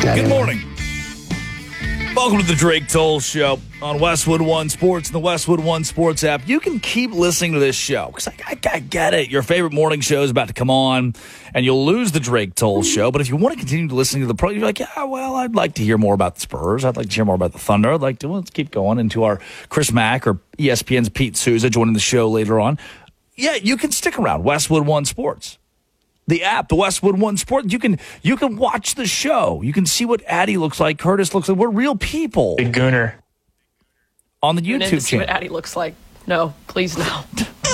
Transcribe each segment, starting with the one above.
Good morning. Welcome to the Drake Toll Show on Westwood One Sports and the Westwood One Sports app. You can keep listening to this show because I get it. Your favorite morning show is about to come on, and you'll lose the Drake Toll Show. But if you want to continue to listen to the program, you're like, yeah, well, I'd like to hear more about the Spurs. I'd like to hear more about the Thunder. I'd like to, let's keep going into our Chris Mack or ESPN's Pete Souza joining the show later on. Yeah, you can stick around. Westwood One Sports. The app, the Westwood One Sport, you can watch the show. You can see what Addie looks like, Curtis looks like. We're real people. Big Gooner. On the YouTube channel. See what Addie looks like. No, please no.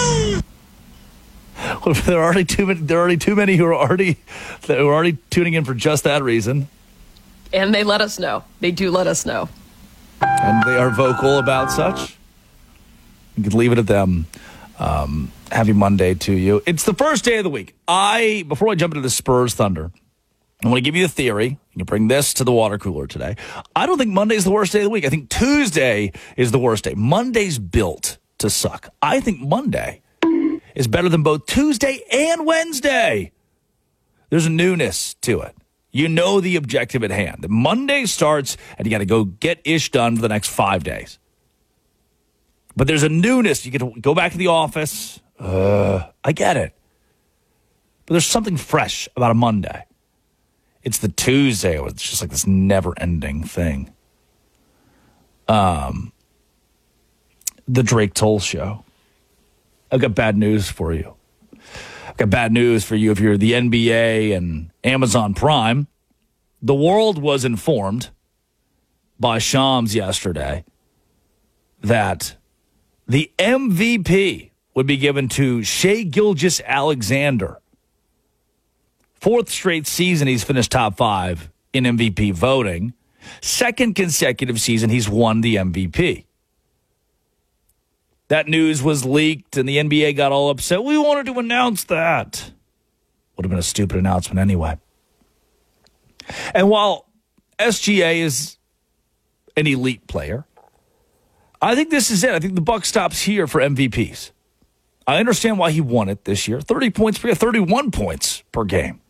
There are already too many who are already tuning in for just that reason. And they let us know. They do let us know. And they are vocal about such. You could leave it at them. Happy Monday to you. It's the first day of the week. Before I jump into the Spurs Thunder, I want to give you a theory. You can bring this to the water cooler today. I don't think Monday's the worst day of the week. I think Tuesday is the worst day. Monday's built to suck. I think Monday is better than both Tuesday and Wednesday. There's a newness to it. You know the objective at hand. The Monday starts, and you got to go get ish done for the next 5 days. But there's a newness. You get to go back to the office. I get it. But there's something fresh about a Monday. It's the Tuesday. It's just like this never-ending thing. The Drake Toll Show. I've got bad news for you. I've got bad news for you if you're the NBA and Amazon Prime. The world was informed by Shams yesterday that the MVP would be given to Shai Gilgeous-Alexander. Fourth straight season he's finished top 5 in MVP voting. Second consecutive season he's won the MVP. That news was leaked and the NBA got all upset. We wanted to announce that. Would have been a stupid announcement anyway. And while SGA is an elite player, I think this is it. I think the buck stops here for MVPs. I understand why he won it this year. 30 points per year, 31 points per game.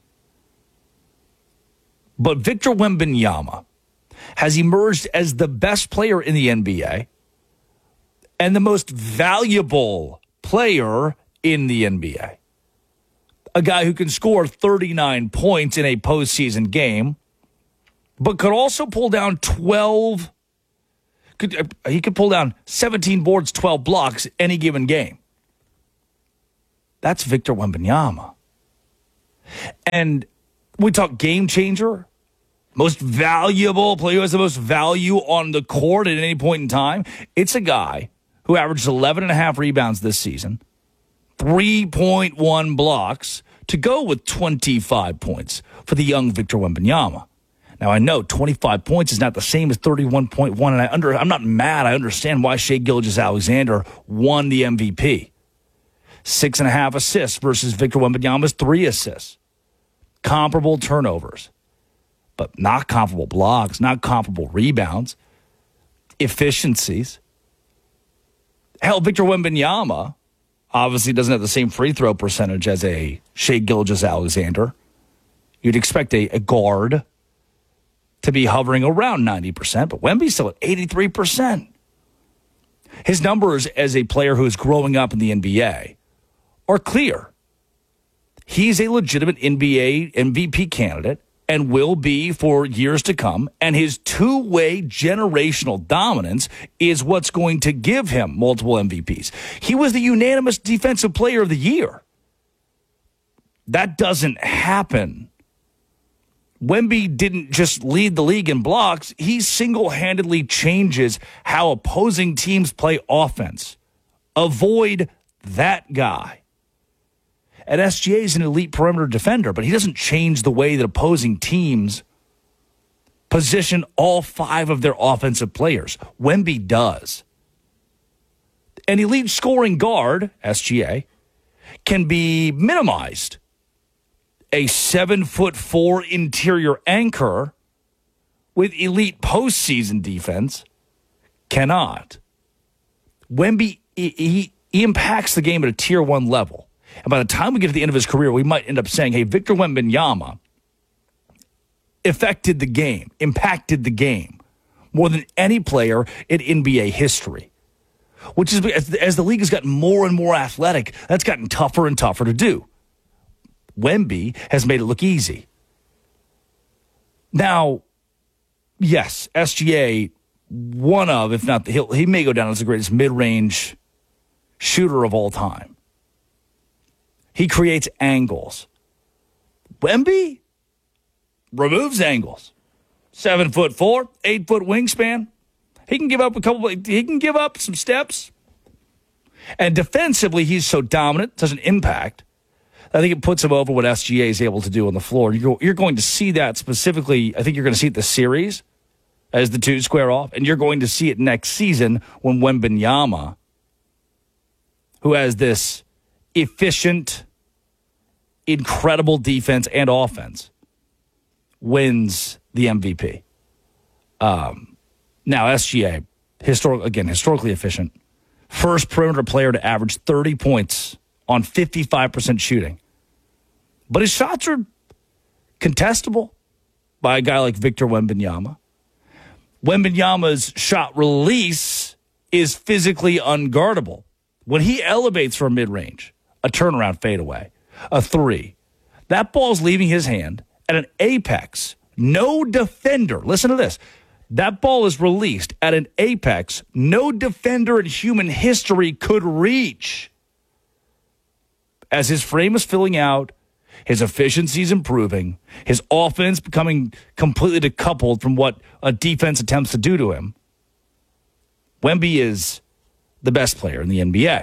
But Victor Wembanyama has emerged as the best player in the NBA and the most valuable player in the NBA. A guy who can score 39 points in a postseason game, but could also pull down 12. He could pull down 17 boards, 12 blocks any given game. That's Victor Wembanyama. And we talk game changer, most valuable player who has the most value on the court at any point in time. It's a guy who averaged 11.5 rebounds this season, 3.1 blocks to go with 25 points for the young Victor Wembanyama. Now, I know 25 points is not the same as 31.1, and I'm not mad. I understand why Shai Gilgeous-Alexander won the MVP. 6.5 assists versus Victor Wembanyama's 3 assists. Comparable turnovers, but not comparable blocks, not comparable rebounds, efficiencies. Hell, Victor Wembanyama obviously doesn't have the same free throw percentage as a Shai Gilgeous-Alexander. You'd expect a guard to be hovering around 90%, but Wemby's still at 83%. His numbers as a player who is growing up in the NBA are clear. He's a legitimate NBA MVP candidate and will be for years to come, and his two-way generational dominance is what's going to give him multiple MVPs. He was the unanimous defensive player of the year. That doesn't happen. Wemby didn't just lead the league in blocks. He single-handedly changes how opposing teams play offense. Avoid that guy. And SGA is an elite perimeter defender, but he doesn't change the way that opposing teams position all 5 of their offensive players. Wemby does. An elite scoring guard, SGA, can be minimized. A 7'4" interior anchor with elite postseason defense cannot. Wemby, he impacts the game at a tier 1 level. And by the time we get to the end of his career, we might end up saying, hey, Victor Wembanyama affected the game, impacted the game more than any player in NBA history. Which is, as the league has gotten more and more athletic, that's gotten tougher and tougher to do. Wemby has made it look easy. Now, yes, SGA, one of, if not, he may go down as the greatest mid-range shooter of all time. He creates angles. Wemby removes angles. 7'4", 8-foot wingspan. He can give up he can give up some steps. And defensively, he's so dominant, doesn't impact. I think it puts him over what SGA is able to do on the floor. You're going to see that specifically. I think you're going to see it this series as the two square off, and you're going to see it next season when Wembanyama, who has this efficient, incredible defense and offense, wins the MVP. Now, SGA, historically efficient. First perimeter player to average 30 points on 55% shooting. But his shots are contestable by a guy like Victor Wembanyama. Wembanyama's shot release is physically unguardable. When he elevates from mid-range, a turnaround fadeaway, a three, that ball's leaving his hand at an apex. No defender, listen to this, that ball is released at an apex no defender in human history could reach. As his frame is filling out, his efficiency is improving, his offense becoming completely decoupled from what a defense attempts to do to him, Wemby is the best player in the NBA.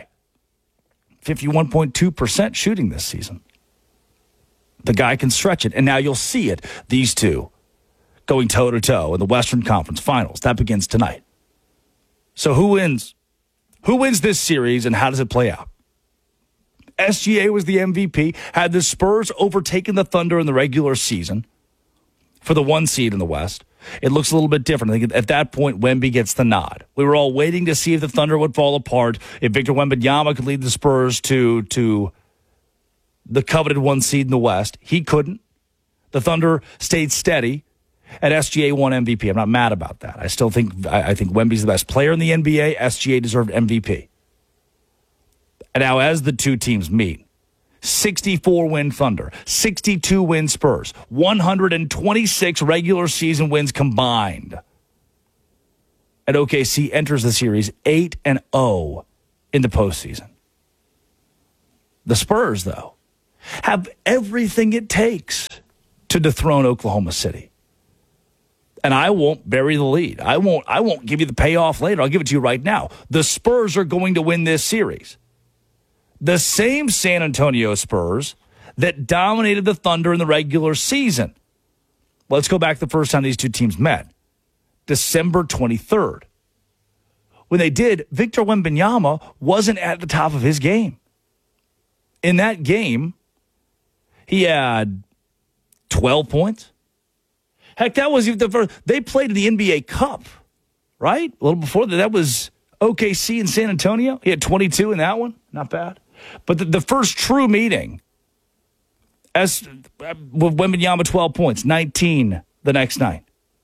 51.2% shooting this season. The guy can stretch it, and now you'll see it. These two going toe-to-toe in the Western Conference Finals. That begins tonight. So who wins? Who wins this series, and how does it play out? SGA was the MVP, had the Spurs overtaken the Thunder in the regular season for the 1 seed in the West. It looks a little bit different. I think at that point, Wemby gets the nod. We were all waiting to see if the Thunder would fall apart, if Victor Wembanyama could lead the Spurs to the coveted 1 seed in the West. He couldn't. The Thunder stayed steady, and SGA won MVP. I'm not mad about that. I still think Wemby's the best player in the NBA. SGA deserved MVP. And now as the two teams meet, 64-win Thunder, 62-win Spurs, 126 regular season wins combined. And OKC enters the series 8-0 in the postseason. The Spurs, though, have everything it takes to dethrone Oklahoma City. And I won't bury the lead. I won't give you the payoff later. I'll give it to you right now. The Spurs are going to win this series. The same San Antonio Spurs that dominated the Thunder in the regular season. Let's go back to the first time these two teams met. December 23rd. When they did, Victor Wembanyama wasn't at the top of his game. In that game, he had 12 points. Heck, that was the first. They played in the NBA Cup, right? A little before that. That was OKC in San Antonio. He had 22 in that one. Not bad. But the first true meeting, with Wembanyama 12 points, 19 the next night.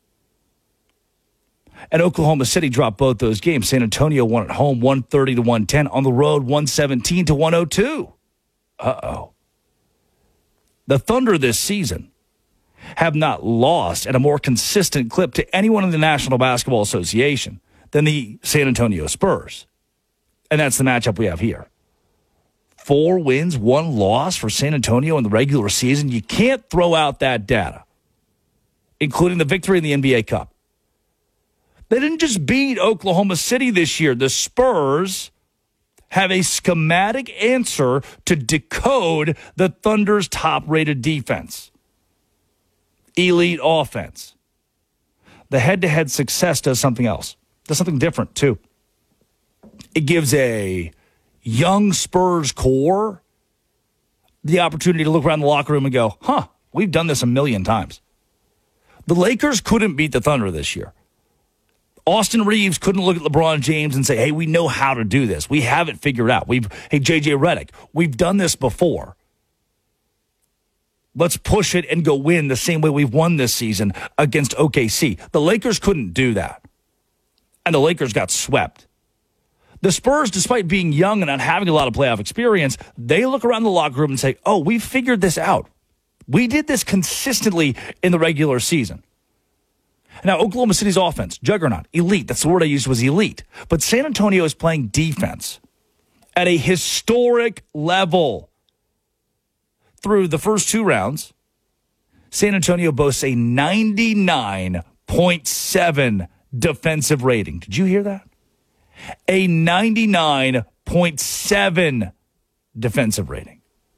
And Oklahoma City dropped both those games. San Antonio won at home 130-110. On the road, 117-102. Uh-oh. The Thunder this season have not lost at a more consistent clip to anyone in the National Basketball Association than the San Antonio Spurs. And that's the matchup we have here. 4 wins, 1 loss for San Antonio in the regular season. You can't throw out that data, including the victory in the NBA Cup. They didn't just beat Oklahoma City this year. The Spurs have a schematic answer to decode the Thunder's top-rated defense. Elite offense. The head-to-head success does something else. Does something different, too. It gives a young Spurs core the opportunity to look around the locker room and go, we've done this a million times. The Lakers couldn't beat the Thunder this year. Austin Reeves couldn't look at LeBron James and say, hey, we know how to do this. We have it figured out. Hey, J.J. Redick, we've done this before. Let's push it and go win the same way we've won this season against OKC. The Lakers couldn't do that. And the Lakers got swept. The Spurs, despite being young and not having a lot of playoff experience, they look around the locker room and say, oh, we figured this out. We did this consistently in the regular season. Now, Oklahoma City's offense, juggernaut, elite. That's the word I used, was elite. But San Antonio is playing defense at a historic level. Through the first two rounds, San Antonio boasts a 99.7 defensive rating. Did you hear that? A 99.7 defensive rating.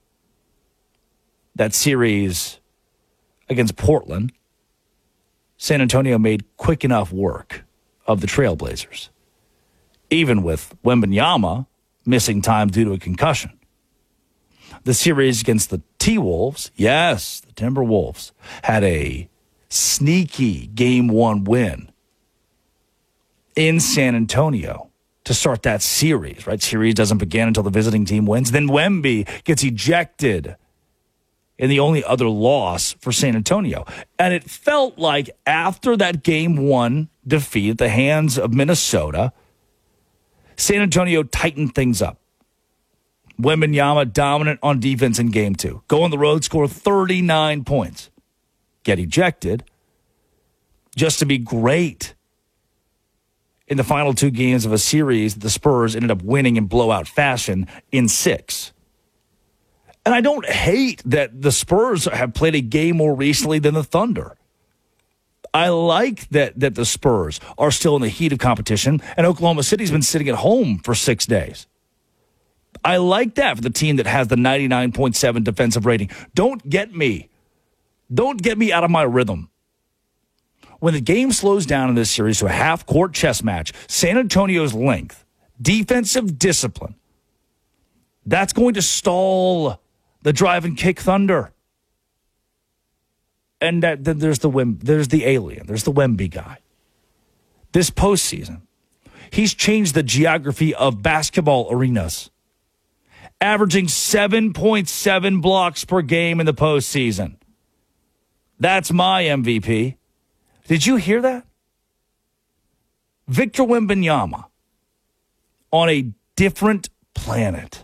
That series against Portland, San Antonio made quick enough work of the Trailblazers, even with Wembanyama missing time due to a concussion. The series against the T-Wolves, yes, the Timberwolves, had a sneaky Game 1 win in San Antonio to start that series, right? Series doesn't begin until the visiting team wins. Then Wemby gets ejected in the only other loss for San Antonio. And it felt like after that Game 1 defeat at the hands of Minnesota, San Antonio tightened things up. Wembanyama dominant on defense in Game 2. Go on the road, score 39 points. Get ejected just to be great in the final two games of a series that the Spurs ended up winning in blowout fashion in 6. And I don't hate that the Spurs have played a game more recently than the Thunder. I like that the Spurs are still in the heat of competition, and Oklahoma City's been sitting at home for 6 days. I like that for the team that has the 99.7 defensive rating. Don't get me out of my rhythm. When the game slows down in this series to a half-court chess match, San Antonio's length, defensive discipline, that's going to stall the drive and kick Thunder. And then there's the alien. There's the Wemby guy. This postseason, he's changed the geography of basketball arenas, averaging 7.7 blocks per game in the postseason. That's my MVP. Did you hear that? Victor Wembanyama on a different planet.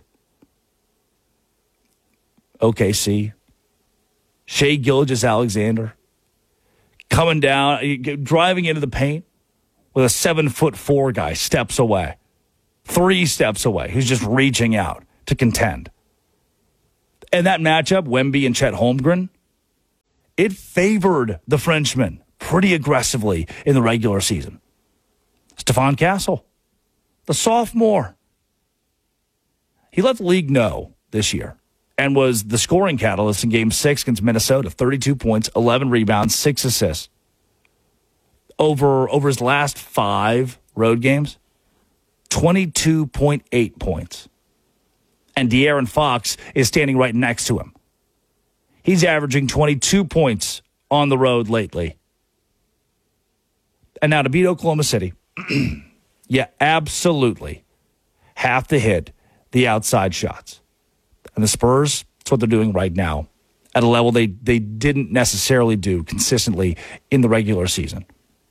OKC, Shai Gilgeous-Alexander coming down, driving into the paint with a 7'4" guy steps away, 3 steps away, who's just reaching out to contend. And that matchup, Wemby and Chet Holmgren, it favored the Frenchman pretty aggressively in the regular season. Stephon Castle, the sophomore, he let the league know this year and was the scoring catalyst in Game 6 against Minnesota. 32 points, 11 rebounds, 6 assists. Over his last 5 road games, 22.8 points. And De'Aaron Fox is standing right next to him. He's averaging 22 points on the road lately. And now to beat Oklahoma City, you absolutely have to hit the outside shots. And the Spurs, that's what they're doing right now at a level they didn't necessarily do consistently in the regular season.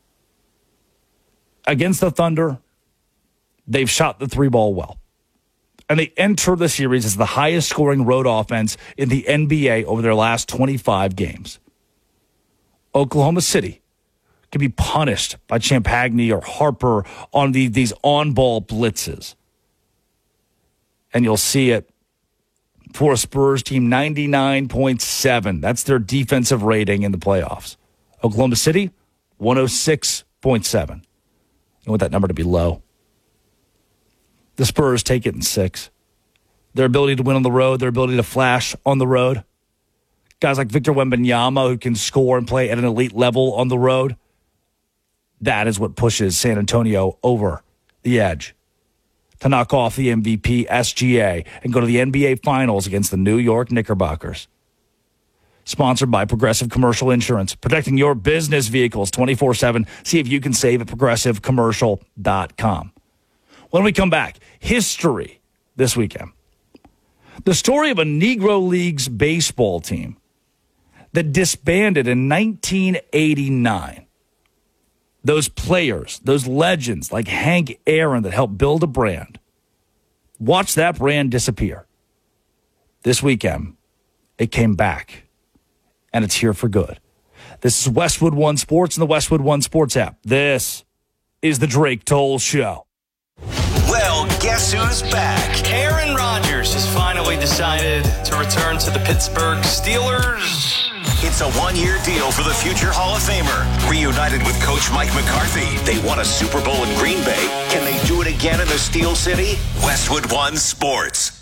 Against the Thunder, they've shot the 3-ball well. And they enter the series as the highest scoring road offense in the NBA over their last 25 games. Oklahoma City can be punished by Champagny or Harper on these on-ball blitzes. And you'll see it for a Spurs team, 99.7. That's their defensive rating in the playoffs. Oklahoma City, 106.7. You want that number to be low. The Spurs take it in 6. Their ability to win on the road, their ability to flash on the road. Guys like Victor Wembanyama who can score and play at an elite level on the road. That is what pushes San Antonio over the edge to knock off the MVP SGA and go to the NBA Finals against the New York Knickerbockers. Sponsored by Progressive Commercial Insurance, protecting your business vehicles 24/7. See if you can save at progressivecommercial.com. When we come back, history this weekend. The story of a Negro Leagues baseball team that disbanded in 1989. Those players, those legends like Hank Aaron that helped build a brand. Watch that brand disappear. This weekend, it came back, and it's here for good. This is Westwood One Sports and the Westwood One Sports app. This is the Drake Toll Show. Well, guess who's back? Aaron Rodgers has finally decided to return to the Pittsburgh Steelers. It's a one-year deal for the future Hall of Famer. Reunited with Coach Mike McCarthy, they won a Super Bowl in Green Bay. Can they do it again in the Steel City? Westwood One Sports.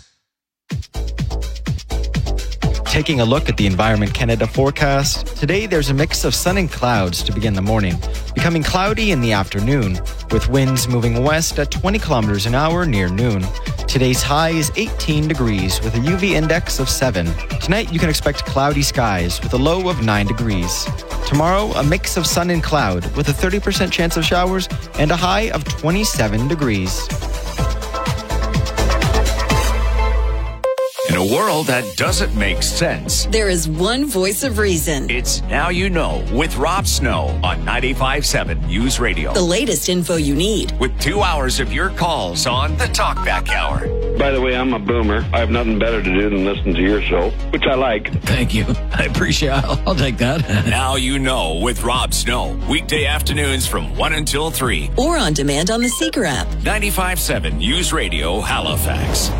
Taking a look at the Environment Canada forecast, today there's a mix of sun and clouds to begin the morning, becoming cloudy in the afternoon, with winds moving west at 20 kilometers an hour near noon. Today's high is 18 degrees with a UV index of 7. Tonight you can expect cloudy skies with a low of 9 degrees. Tomorrow, a mix of sun and cloud with a 30% chance of showers and a high of 27 degrees. In a world that doesn't make sense, there is one voice of reason. It's Now You Know with Rob Snow on 95.7 News Radio. The latest info you need. With 2 hours of your calls on the Talkback Hour. By the way, I'm a boomer. I have nothing better to do than listen to your show, which I like. Thank you. I appreciate it. I'll take that. Now You Know with Rob Snow. Weekday afternoons from 1 until 3. Or on demand on the Seeker app. 95.7 News Radio, Halifax.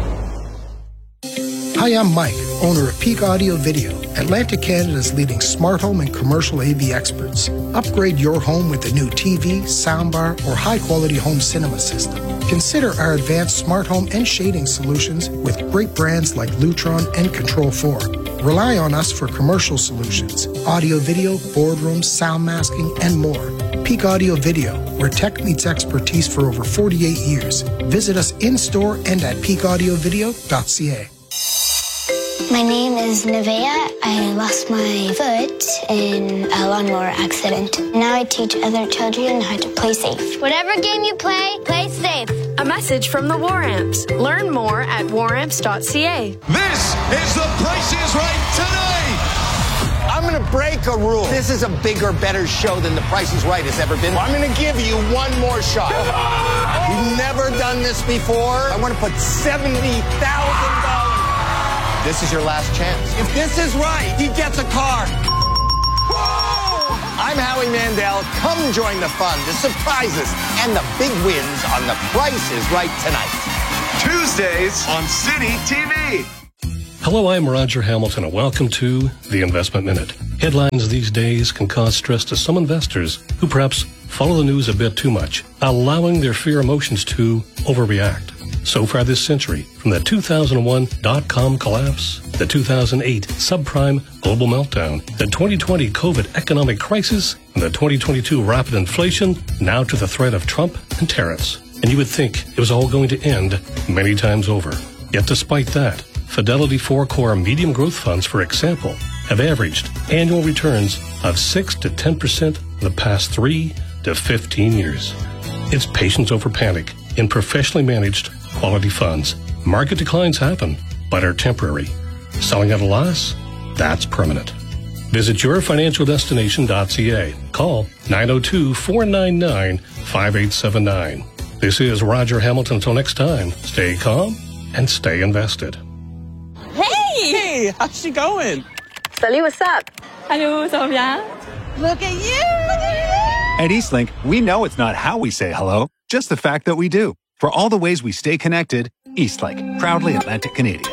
Hi, I'm Mike, owner of Peak Audio Video, Atlantic Canada's leading smart home and commercial AV experts. Upgrade your home with a new TV, soundbar, or high-quality home cinema system. Consider our advanced smart home and shading solutions with great brands like Lutron and Control4. Rely on us for commercial solutions, audio, video, boardrooms, sound masking, and more. Peak Audio Video, where tech meets expertise for over 48 years. Visit us in-store and at peakaudiovideo.ca. My name is Nevaeh. I lost my foot in a lawnmower accident. Now I teach other children how to play safe. Whatever game you play, play safe. A message from the War Amps. Learn more at waramps.ca. This is The Price is Right tonight. I'm going to break a rule. This is a bigger, better show than The Price is Right has ever been. I'm going to give you one more shot. We've never done this before. I want to put $70,000. This is your last chance. If this is right, he gets a car. Whoa! I'm Howie Mandel. Come join the fun, the surprises, and the big wins on The Price is Right tonight. Tuesdays on City TV. Hello, I'm Roger Hamilton, and welcome to The Investment Minute. Headlines these days can cause stress to some investors who perhaps follow the news a bit too much, allowing their fear emotions to overreact. So far this century, from the 2001 dot-com collapse, the 2008 subprime global meltdown, the 2020 COVID economic crisis, and the 2022 rapid inflation, now to the threat of Trump and tariffs. And you would think it was all going to end many times over. Yet despite that, Fidelity 4 Core medium growth funds, for example, have averaged annual returns of 6 to 10% the past 3 to 15 years. It's patience over panic in professionally managed quality funds. Market declines happen, but are temporary. Selling at a loss? That's permanent. Visit yourfinancialdestination.ca. Call 902-499-5879. This is Roger Hamilton. Until next time, stay calm and stay invested. Hey, how's she going? Salut, what's up? Hello, ça va bien? Look at you! At Eastlink, we know it's not how we say hello, just the fact that we do. For all the ways we stay connected, Eastlink, proudly Atlantic Canadian.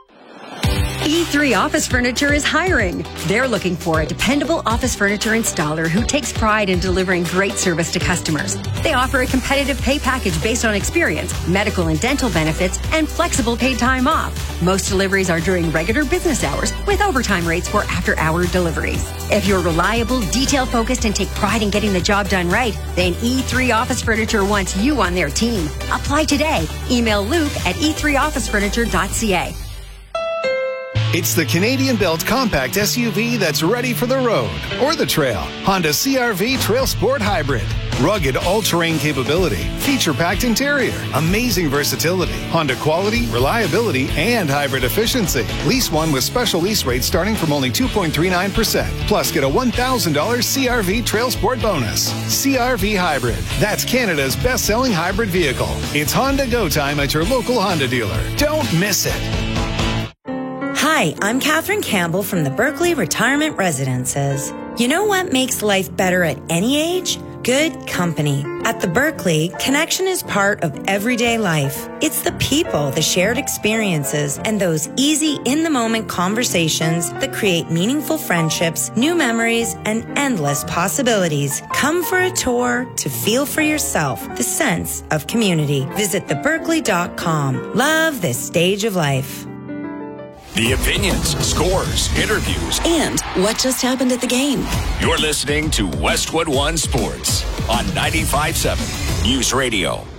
E3 Office Furniture is hiring. They're looking for a dependable office furniture installer who takes pride in delivering great service to customers. They offer a competitive pay package based on experience, medical and dental benefits, and flexible paid time off. Most deliveries are during regular business hours with overtime rates for after-hour deliveries. If you're reliable, detail-focused, and take pride in getting the job done right, then E3 Office Furniture wants you on their team. Apply today. Email Luke at e3officefurniture.ca. It's the Canadian-built compact SUV that's ready for the road or the trail. Honda CR-V Trail Sport Hybrid. Rugged all-terrain capability, feature-packed interior, amazing versatility, Honda quality, reliability, and hybrid efficiency. Lease one with special lease rates starting from only 2.39%. Plus, get a $1,000 CR-V Trail Sport bonus. CR-V Hybrid. That's Canada's best-selling hybrid vehicle. It's Honda Go Time at your local Honda dealer. Don't miss it. Hi, I'm Catherine Campbell from the Berkeley Retirement Residences. You know what makes life better at any age? Good company. At the Berkeley, connection is part of everyday life. It's the people, the shared experiences, and those easy, in-the-moment conversations that create meaningful friendships, new memories, and endless possibilities. Come for a tour to feel for yourself the sense of community. Visit theberkeley.com. Love this stage of life. The opinions, scores, interviews, and what just happened at the game. You're listening to Westwood One Sports on 95.7 News Radio.